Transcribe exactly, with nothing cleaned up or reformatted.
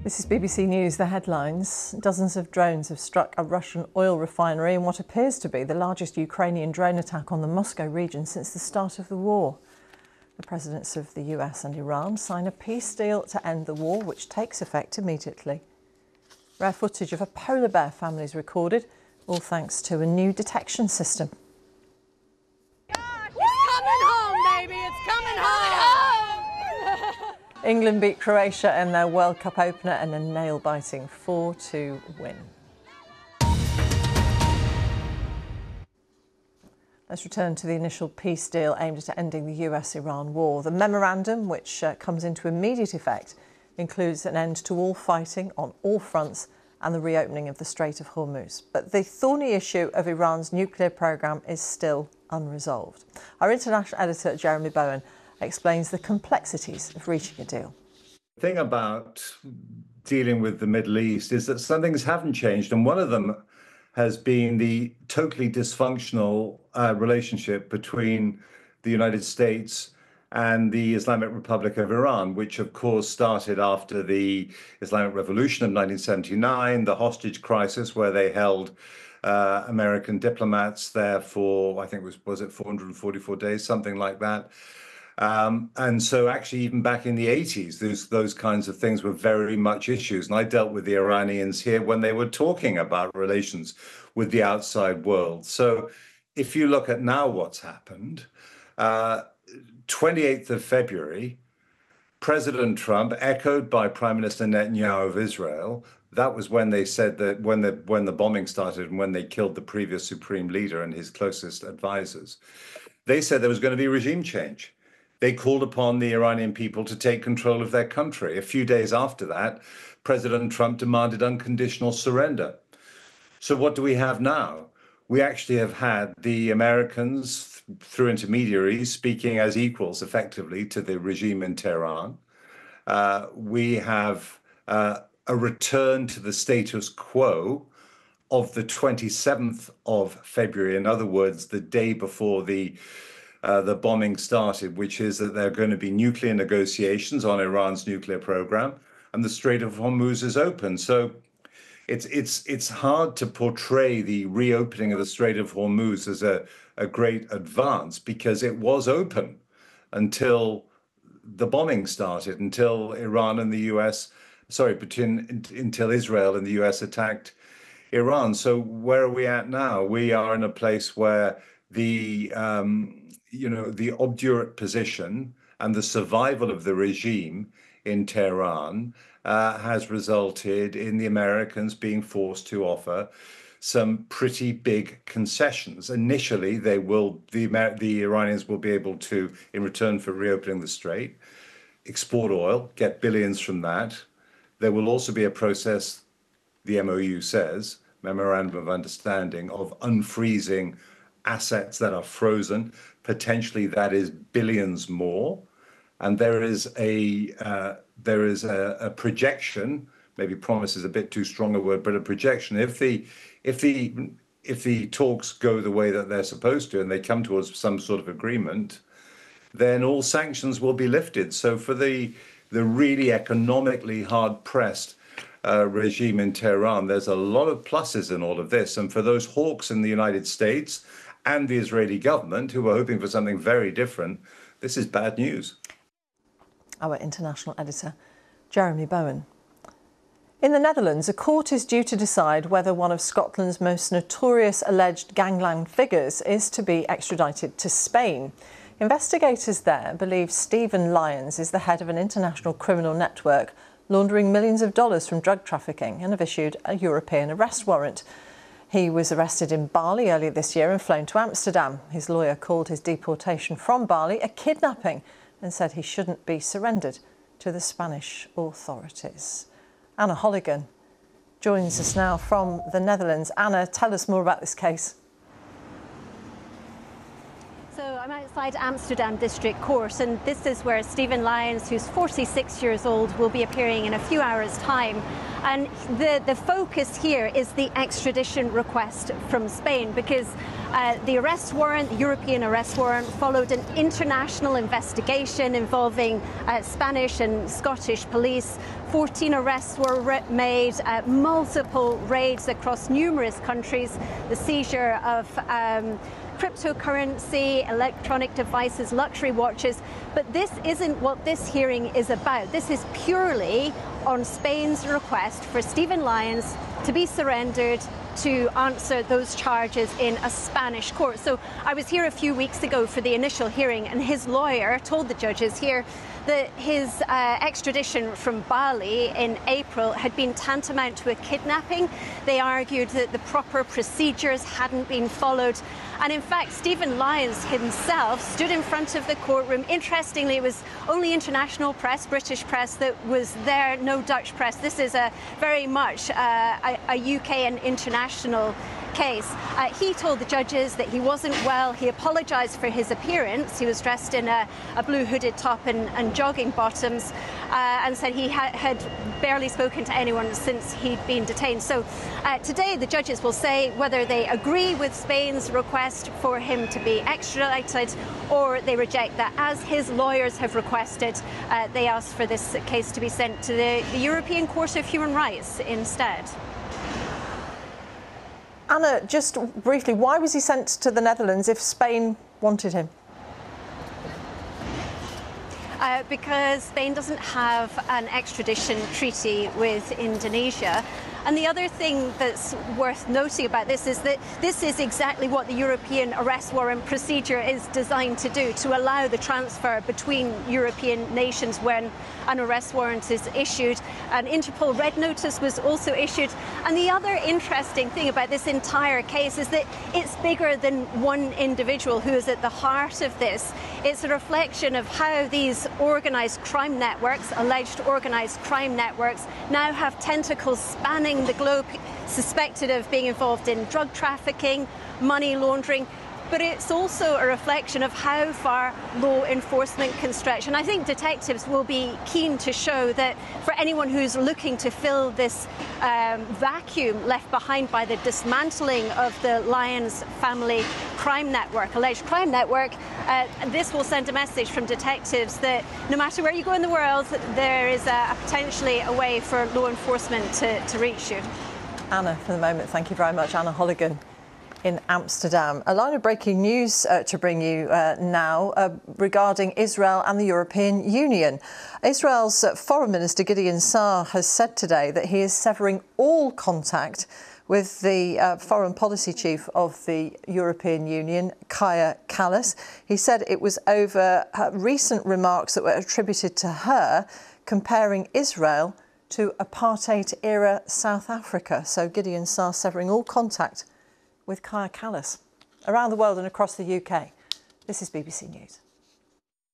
This is B B C News, the headlines. Dozens of drones have struck a Russian oil refinery in what appears to be the largest Ukrainian drone attack on the Moscow region since the start of the war. The presidents of the U S and Iran sign a peace deal to end the war, which takes effect immediately. Rare footage of a polar bear family is recorded, all thanks to a new detection system. Gosh, it's coming home, baby, it's coming home! England beat Croatia in their World Cup opener in a nail-biting four two win. Let's return to the initial peace deal aimed at ending the U S Iran war. The memorandum, which uh, comes into immediate effect, includes an end to all fighting on all fronts and the reopening of the Strait of Hormuz. But the thorny issue of Iran's nuclear programme is still unresolved. Our international editor, Jeremy Bowen, explains the complexities of reaching a deal. The thing about dealing with the Middle East is that some things haven't changed, and one of them has been the totally dysfunctional uh, relationship between the United States and the Islamic Republic of Iran, which of course started after the Islamic Revolution of nineteen seventy-nine, the hostage crisis where they held uh, American diplomats there for, I think it was, was it four hundred forty-four days, something like that. Um, and so actually even back in the eighties, those, those kinds of things were very much issues. And I dealt with the Iranians here when they were talking about relations with the outside world. So if you look at now what's happened, uh, twenty-eighth of February, President Trump, echoed by Prime Minister Netanyahu of Israel, that was when they said that when the, when the bombing started and when they killed the previous supreme leader and his closest advisors, they said there was going to be regime change. They called upon the Iranian people to take control of their country. A few days after that, President Trump demanded unconditional surrender. So what do we have now? We actually have had the Americans, through intermediaries, speaking as equals effectively to the regime in Tehran. Uh, we have uh, a return to the status quo of the twenty-seventh of February. In other words, the day before the Uh, the bombing started, which is that there are going to be nuclear negotiations on Iran's nuclear program, and the Strait of Hormuz is open. So it's it's it's hard to portray the reopening of the Strait of Hormuz as a, a great advance, because it was open until the bombing started, until Iran and the U S, sorry, between, until Israel and the U S attacked Iran. So where are we at now? We are in a place where the um, you know, the obdurate position and the survival of the regime in Tehran uh, has resulted in the Americans being forced to offer some pretty big concessions. Initially, they will, the, Amer the Iranians will be able to, in return for reopening the strait, export oil, get billions from that. There will also be a process, the M O U says, Memorandum of Understanding, of unfreezing assets that are frozen. Potentially that is billions more. And there is a uh, there is a, a projection, maybe promise is a bit too strong a word, but a projection. If the if the if the talks go the way that they're supposed to and they come towards some sort of agreement, then all sanctions will be lifted. So for the the really economically hard pressed uh, regime in Tehran, there's a lot of pluses in all of this. And for those hawks in the United States and the Israeli government, who are hoping for something very different, this is bad news. Our international editor, Jeremy Bowen. In the Netherlands, a court is due to decide whether one of Scotland's most notorious alleged gangland figures is to be extradited to Spain. Investigators there believe Stephen Lyons is the head of an international criminal network laundering millions of dollars from drug trafficking, and have issued a European arrest warrant. He was arrested in Bali earlier this year and flown to Amsterdam. His lawyer called his deportation from Bali a kidnapping and said he shouldn't be surrendered to the Spanish authorities. Anna Holligan joins us now from the Netherlands. Anna, tell us more about this case. So I'm outside Amsterdam District Court, and this is where Stephen Lyons, who's forty-six years old, will be appearing in a few hours' time. And the, the focus here is the extradition request from Spain, because uh, the arrest warrant, the European arrest warrant, followed an international investigation involving uh, Spanish and Scottish police. fourteen arrests were made, uh, multiple raids across numerous countries, the seizure of um, cryptocurrency, electronic devices, luxury watches. But this isn't what this hearing is about. This is purely on Spain's request for Stephen Lyons to be surrendered to answer those charges in a Spanish court. So I was here a few weeks ago for the initial hearing, and his lawyer told the judges here that his uh, extradition from Bali in April had been tantamount to a kidnapping. They argued that the proper procedures hadn't been followed. And in fact, Stephen Lyons himself stood in front of the courtroom. Interestingly, it was only international press, British press, that was there, no Dutch press. This is a very much uh, a, a U K and international case. Uh, he told the judges that he wasn't well. He apologised for his appearance. He was dressed in a, a blue hooded top and, and jogging bottoms, uh, and said he ha had barely spoken to anyone since he'd been detained. So uh, today the judges will say whether they agree with Spain's request for him to be extradited, or they reject that. As his lawyers have requested, uh, they ask for this case to be sent to the, the European Court of Human Rights instead. Anna, just briefly, why was he sent to the Netherlands if Spain wanted him? Uh, because Spain doesn't have an extradition treaty with Indonesia. And the other thing that's worth noting about this is that this is exactly what the European arrest warrant procedure is designed to do, to allow the transfer between European nations when an arrest warrant is issued. An Interpol red notice was also issued. And the other interesting thing about this entire case is that it's bigger than one individual who is at the heart of this. It's a reflection of how these organised crime networks, alleged organised crime networks, now have tentacles spanning the globe, suspected of being involved in drug trafficking, money laundering. But it's also a reflection of how far law enforcement can stretch. And I think detectives will be keen to show that for anyone who's looking to fill this um, vacuum left behind by the dismantling of the Lyons family crime network, alleged crime network, uh, this will send a message from detectives that no matter where you go in the world, there is a, potentially a way for law enforcement to, to reach you. Anna, for the moment, thank you very much. Anna Holligan in Amsterdam. A line of breaking news uh, to bring you uh, now uh, regarding Israel and the European Union. Israel's uh, Foreign Minister Gideon Saar has said today that he is severing all contact with the uh, foreign policy chief of the European Union, Kaja Kallas. He said it was over uh, recent remarks that were attributed to her comparing Israel to apartheid-era South Africa. So Gideon Saar severing all contact with Kaja Kallas. Around the world and across the U K, this is B B C News.